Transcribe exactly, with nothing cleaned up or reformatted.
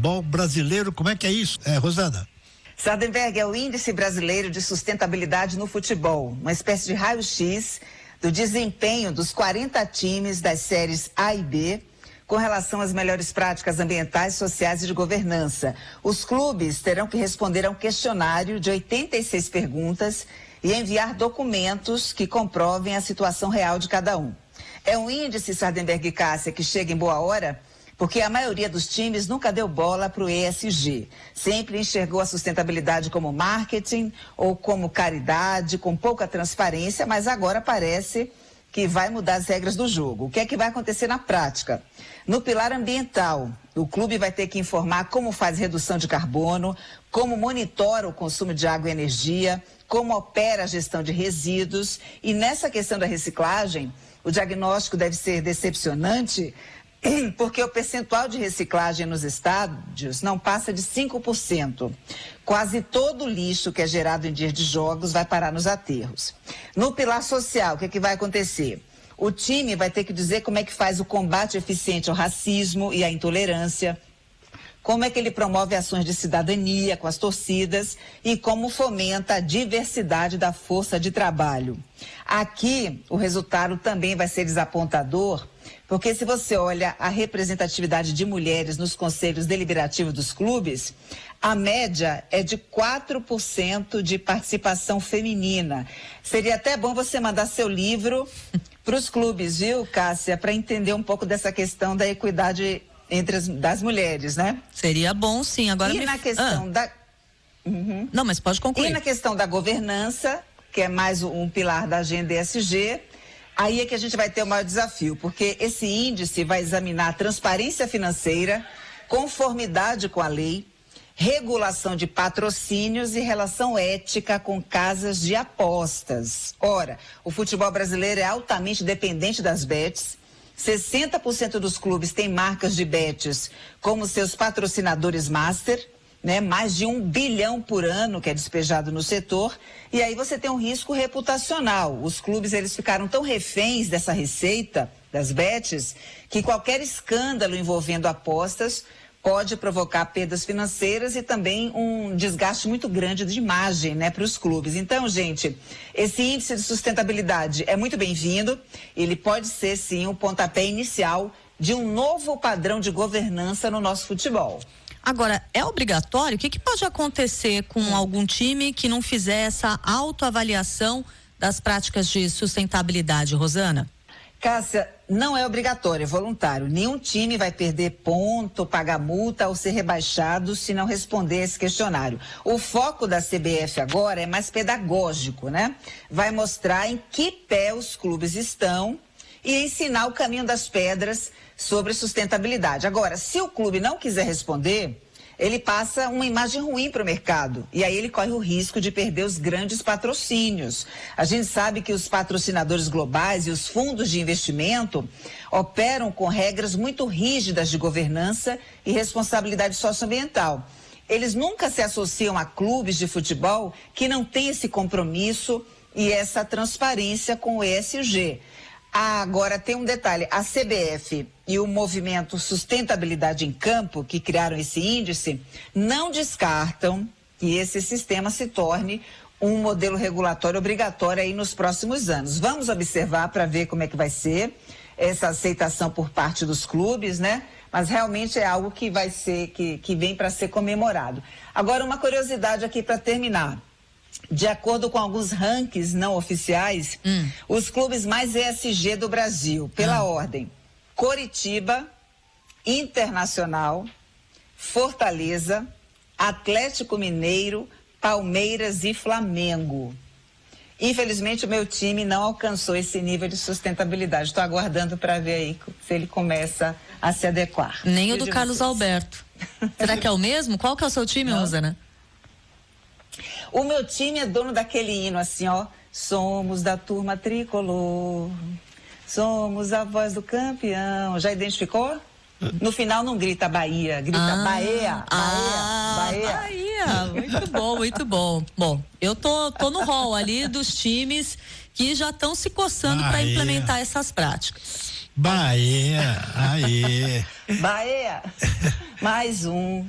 futebol brasileiro. Como é que é isso, é, Rosana? Sardenberg é o Índice Brasileiro de Sustentabilidade no Futebol, uma espécie de raio-x do desempenho dos quarenta times das séries A e B com relação às melhores práticas ambientais, sociais e de governança. Os clubes terão que responder a um questionário de oitenta e seis perguntas e enviar documentos que comprovem a situação real de cada um. É um índice, Sardenberg e Cássia, que chega em boa hora, porque a maioria dos times nunca deu bola para o E S G. Sempre enxergou a sustentabilidade como marketing ou como caridade, com pouca transparência, mas agora parece que vai mudar as regras do jogo. O que é que vai acontecer na prática? No pilar ambiental, o clube vai ter que informar como faz redução de carbono, como monitora o consumo de água e energia, como opera a gestão de resíduos. E nessa questão da reciclagem, o diagnóstico deve ser decepcionante, porque o percentual de reciclagem nos estádios não passa de cinco por cento. Quase todo o lixo que é gerado em dias de jogos vai parar nos aterros. No pilar social, o que é que vai acontecer? O time vai ter que dizer como é que faz o combate eficiente ao racismo e à intolerância, como é que ele promove ações de cidadania com as torcidas e como fomenta a diversidade da força de trabalho. Aqui, o resultado também vai ser desapontador, porque se você olha a representatividade de mulheres nos conselhos deliberativos dos clubes, a média é de quatro por cento de participação feminina. Seria até bom você mandar seu livro para os clubes, viu, Cássia, para entender um pouco dessa questão da equidade entre as das mulheres, né? Seria bom, sim. Agora e me... na questão ah. da... Uhum. Não, mas pode concluir. E na questão da governança, que é mais um pilar da agenda E S G, aí é que a gente vai ter o maior desafio, porque esse índice vai examinar a transparência financeira, conformidade com a lei, regulação de patrocínios e relação ética com casas de apostas. Ora, o futebol brasileiro é altamente dependente das bets. sessenta por cento dos clubes têm marcas de bets como seus patrocinadores master, né? Mais de um bilhão por ano que é despejado no setor. E aí você tem um risco reputacional. Os clubes, eles ficaram tão reféns dessa receita, das bets, que qualquer escândalo envolvendo apostas pode provocar perdas financeiras e também um desgaste muito grande de imagem, né, para os clubes. Então, gente, esse índice de sustentabilidade é muito bem-vindo. Ele pode ser, sim, o pontapé inicial de um novo padrão de governança no nosso futebol. Agora, é obrigatório? O que, que pode acontecer com algum time que não fizer essa autoavaliação das práticas de sustentabilidade, Rosana? Cássia, não é obrigatório, é voluntário. Nenhum time vai perder ponto, pagar multa ou ser rebaixado se não responder esse questionário. O foco da C B F agora é mais pedagógico, né? Vai mostrar em que pé os clubes estão e ensinar o caminho das pedras sobre sustentabilidade. Agora, se o clube não quiser responder, ele passa uma imagem ruim para o mercado e aí ele corre o risco de perder os grandes patrocínios. A gente sabe que os patrocinadores globais e os fundos de investimento operam com regras muito rígidas de governança e responsabilidade socioambiental. Eles nunca se associam a clubes de futebol que não têm esse compromisso e essa transparência com o E S G. Ah, agora tem um detalhe, a C B F e o movimento Sustentabilidade em Campo, que criaram esse índice, não descartam que esse sistema se torne um modelo regulatório obrigatório aí nos próximos anos. Vamos observar para ver como é que vai ser essa aceitação por parte dos clubes, né? Mas realmente é algo que vai ser, que, que vem para ser comemorado. Agora, uma curiosidade aqui para terminar. De acordo com alguns rankings não oficiais, hum. os clubes mais E S G do Brasil, pela ah. ordem: Coritiba, Internacional, Fortaleza, Atlético Mineiro, Palmeiras e Flamengo. Infelizmente, o meu time não alcançou esse nível de sustentabilidade. Estou aguardando para ver aí se ele começa a se adequar. Nem o do Carlos Alberto. Será que é o mesmo? Qual que é o seu time, não. Rosana? O meu time é dono daquele hino assim, ó. Somos da turma tricolor, somos a voz do campeão. Já identificou? No final não grita Bahia, grita ah, Bahia, Bahia, ah, Bahia. Bahia. Muito bom, muito bom. Bom, eu tô, tô no hall ali dos times que já estão se coçando para implementar essas práticas. Bahia, aí. Bahia, mais um.